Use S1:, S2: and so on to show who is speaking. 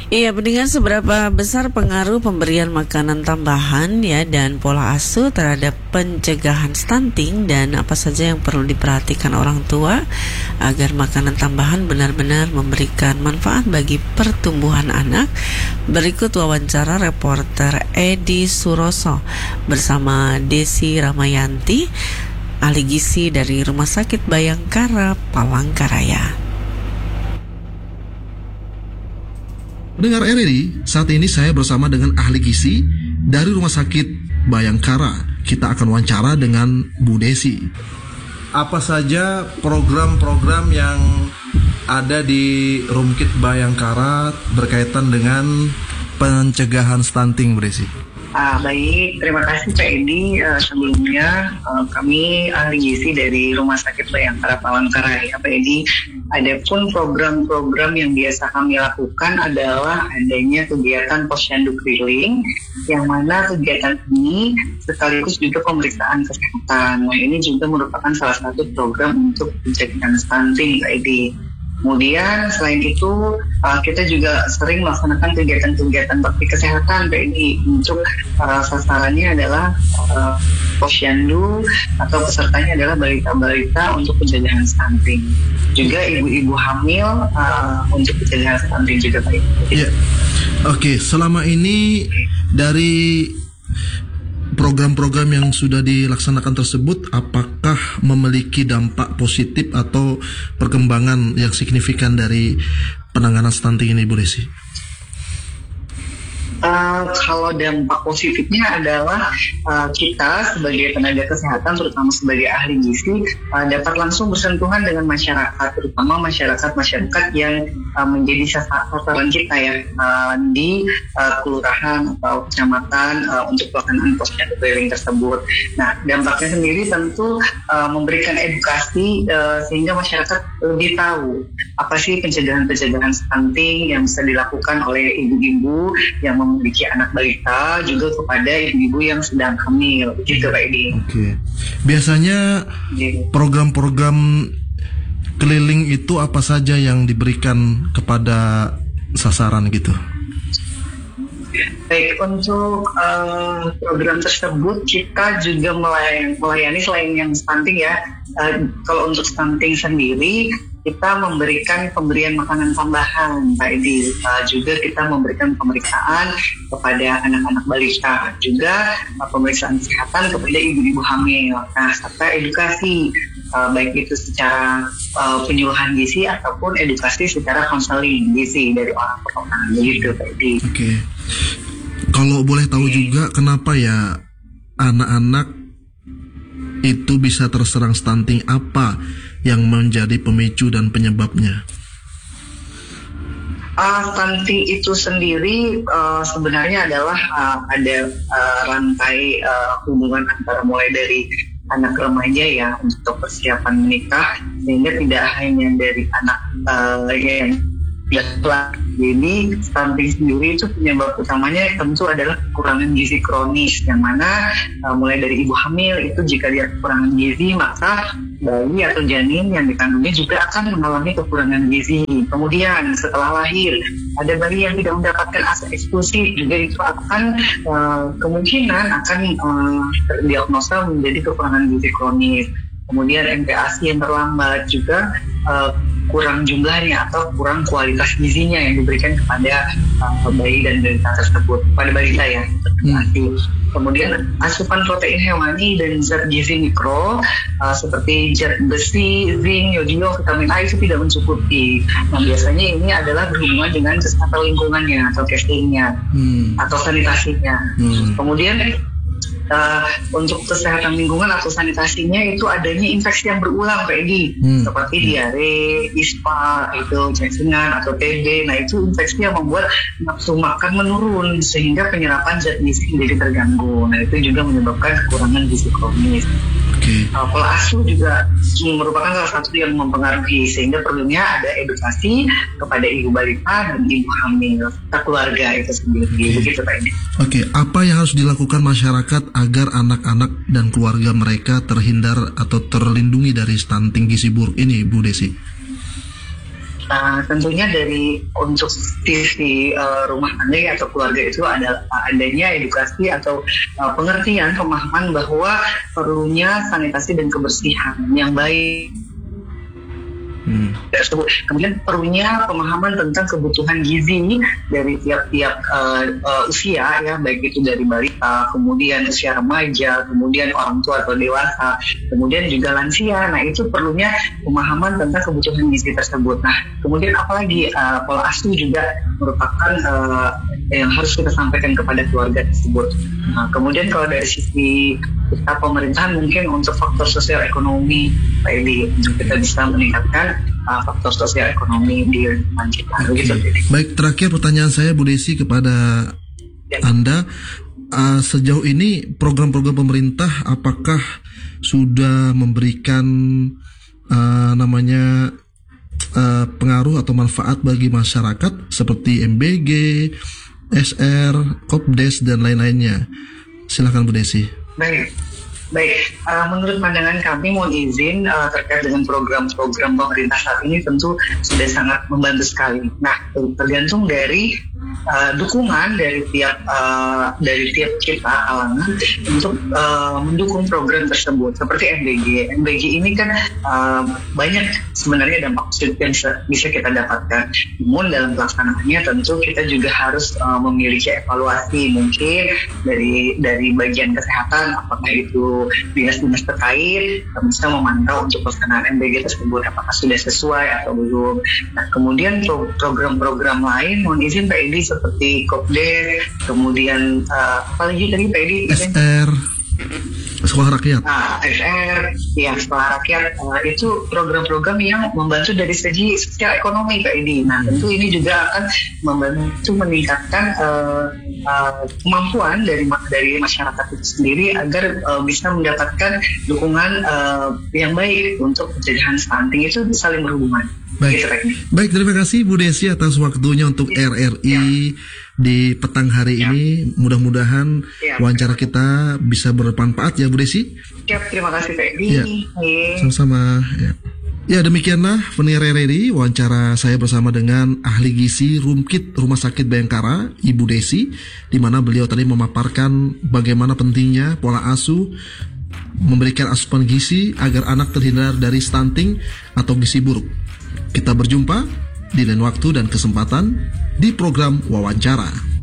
S1: Iya, dengan seberapa besar pengaruh pemberian makanan tambahan ya dan pola asuh terhadap pencegahan stunting, dan apa saja yang perlu diperhatikan orang tua agar makanan tambahan benar-benar memberikan manfaat bagi pertumbuhan anak. Berikut wawancara reporter Edi Suroso bersama Desi Ramayanti, ahli gizi dari Rumah Sakit Bayangkara, Palangkaraya.
S2: Pendengar RRI, saat ini saya bersama dengan ahli gizi dari Rumah Sakit Bayangkara. Kita akan wawancara dengan Bu Desi. Apa saja program-program yang ada di Rumkit Bayangkara berkaitan dengan pencegahan stunting, Bu Desi?
S3: Baik, terima kasih Pak Edi. Sebelumnya kami ahli gizi dari Rumah Sakit Bayangkara Palangkaraya, Pak Edi. Adapun program-program yang biasa kami lakukan adalah adanya kegiatan posyandu keliling, yang mana kegiatan ini sekaligus juga pemeriksaan kesehatan. Nah, ini juga merupakan salah satu program untuk pencegahan stunting, Pak Edi. Kemudian selain itu kita juga sering melaksanakan kegiatan-kegiatan bakti kesehatan, Pak Edi. Untuk sasarannya adalah posyandu atau pesertanya adalah balita-balita untuk pencegahan stunting. Juga ibu-ibu hamil untuk pencegahan stunting juga, Pak Edi.
S2: Ya. Oke, selama ini dari program-program yang sudah dilaksanakan tersebut, apakah memiliki dampak positif atau perkembangan yang signifikan dari penanganan stunting ini, Bu Desi?
S3: Kalau dampak positifnya adalah kita sebagai tenaga kesehatan, terutama sebagai ahli gizi, dapat langsung bersentuhan dengan masyarakat, terutama masyarakat yang menjadi sasaran kita ya, di kelurahan atau kecamatan untuk pelaksanaan posyandu keliling tersebut. Nah, dampaknya sendiri tentu memberikan edukasi sehingga masyarakat lebih tahu apa sih pencegahan stunting yang bisa dilakukan oleh ibu-ibu yang memiliki anak balita, juga kepada ibu-ibu yang sedang hamil, gitu Pak Edi.
S2: Oke. Biasanya program-program keliling itu apa saja yang diberikan kepada sasaran gitu?
S3: Baik, untuk program tersebut kita juga melayani selain yang stunting ya. Kalau untuk stunting sendiri, kita memberikan pemberian makanan tambahan, Pak Edi. Juga kita memberikan pemeriksaan kepada anak-anak balita, juga pemeriksaan kesehatan kepada ibu-ibu hamil. Nah, serta edukasi, baik itu secara penyuluhan gizi ataupun edukasi secara konseling gizi dari orang per orang, gitu, Pak Edi.
S2: Oke. Kalau boleh tahu juga kenapa ya anak-anak itu bisa terserang stunting, apa yang menjadi pemicu dan penyebabnya?
S3: Stunting itu sendiri sebenarnya adalah ada rantai hubungan antara mulai dari anak remaja ya untuk persiapan menikah, sehingga tidak hanya dari anak yang tua. Jadi stunting sendiri itu penyebab utamanya tentu adalah kekurangan gizi kronis, yang mana mulai dari ibu hamil itu jika dia kekurangan gizi, maka bayi atau janin yang dikandungnya juga akan mengalami kekurangan gizi. Kemudian setelah lahir ada bayi yang tidak mendapatkan ASI eksklusif, juga itu akan kemungkinan akan terdiagnosa menjadi kekurangan gizi kronis. Kemudian MPASI yang terlambat, juga kurang jumlahnya atau kurang kualitas gizinya yang diberikan kepada bayi dan balita tersebut, pada balita ya. Kemudian asupan protein hewani dan zat gizi mikro seperti zat besi, zinc, yodium, vitamin A itu tidak mencukupi. Nah, biasanya ini adalah berhubungan dengan kesehatan lingkungannya atau casingnya atau sanitasinya. Kemudian untuk kesehatan lingkungan atau sanitasinya itu adanya infeksi yang berulang, Pak Edi, seperti diare, ispa, itu cacingan atau TB. Nah, itu infeksi yang membuat nafsu makan menurun sehingga penyerapan zat gizi menjadi terganggu. Nah, itu juga menyebabkan kekurangan gizi kronis. Pola asuh juga merupakan salah satu yang mempengaruhi, sehingga perlunya ada edukasi kepada ibu balita dan ibu hamil serta keluarga itu sendiri. Begitu, Pak Edi.
S2: Oke, apa yang harus dilakukan masyarakat agar anak-anak dan keluarga mereka terhindar atau terlindungi dari stunting gizi buruk ini, Bu Desi?
S3: Tentunya untuk sisi rumah tangga atau keluarga itu adanya edukasi atau pengertian pemahaman bahwa perlunya sanitasi dan kebersihan yang baik. Kemudian perlunya pemahaman tentang kebutuhan gizi dari tiap-tiap usia ya, baik itu dari balita, kemudian usia remaja, kemudian orang tua atau dewasa, kemudian juga lansia. Nah, itu perlunya pemahaman tentang kebutuhan gizi tersebut. Nah, kemudian apalagi pola asuh juga merupakan yang harus kita sampaikan kepada keluarga tersebut. Nah, kemudian kalau dari sisi kita pemerintahan mungkin untuk faktor sosial ekonomi, Pak Edi, kita bisa meningkatkan faktor sosial ekonomi di lingkungan kita.
S2: Okay. Baik, terakhir pertanyaan saya Bu Desi kepada Anda, sejauh ini program-program pemerintah apakah sudah memberikan pengaruh atau manfaat bagi masyarakat seperti MBG, SR, Kopdes dan lain-lainnya? Silakan Bu Desi.
S3: Baik. Menurut pandangan kami, mohon izin terkait dengan program-program pemerintah saat ini tentu sudah sangat membantu sekali. Nah, tergantung dari dukungan dari tiap kita kalangan untuk mendukung program tersebut. Seperti MBG ini kan banyak sebenarnya dampak positif yang bisa kita dapatkan. Namun dalam pelaksanaannya tentu kita juga harus memiliki evaluasi mungkin dari bagian kesehatan, apakah itu dinas-dinas terkait bisa memantau untuk pelaksanaan MBG tersebut apakah sudah sesuai atau belum. Nah, kemudian program-program lain mohon izin Pak Edi seperti Kopdes, kemudian apalagi tadi Pak Edi
S2: SR, Sekolah Rakyat.
S3: SR, ya Sekolah Rakyat, itu program-program yang membantu dari segi sosial ekonomi Pak Edi. Nah, tentu ini juga akan membantu meningkatkan kemampuan dari masyarakat itu sendiri agar bisa mendapatkan dukungan yang baik untuk pencegahan stunting. Itu saling berhubungan.
S2: Baik, terima kasih Bu Desi atas waktunya untuk RRI di petang hari ini. Mudah-mudahan wawancara kita bisa bermanfaat ya Bu Desi.
S3: Terima kasih Pak Edi.
S2: Sama-sama. Ya, demikianlah pendengar RRI, wawancara saya bersama dengan ahli gizi Rumkit Rumah Sakit Bayangkara, Ibu Desi, di mana beliau tadi memaparkan bagaimana pentingnya pola asuh, memberikan asupan gizi agar anak terhindar dari stunting atau gizi buruk. Kita berjumpa di lain waktu dan kesempatan di program wawancara.